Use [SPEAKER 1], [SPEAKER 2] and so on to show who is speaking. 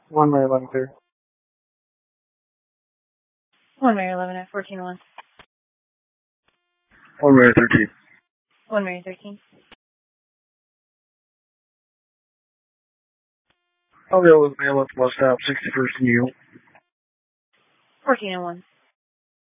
[SPEAKER 1] 1 Mary 11 clear.
[SPEAKER 2] 1 Mary 11 at 1401.
[SPEAKER 1] 1 Mary 13.
[SPEAKER 2] 1 Mary 13.
[SPEAKER 1] I'll go with mail at the bus stop, 61st and U.
[SPEAKER 2] 1401.